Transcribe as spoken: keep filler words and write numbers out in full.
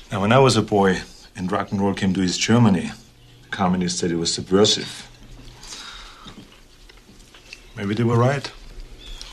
Now, when I was a boy and rock and roll came to East Germany, the communists said it was subversive. Maybe they were right.